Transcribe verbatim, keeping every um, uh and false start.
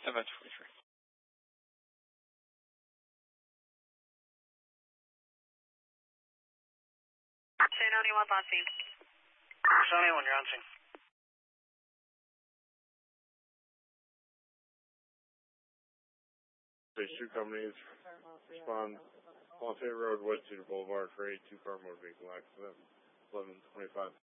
About forty-three. Shane O'Neill on scene. Sonny, when you're on scene. Stage two companies respond Ponte Road, West Cedar Boulevard for a two-car motor vehicle accident, eleven twenty-five.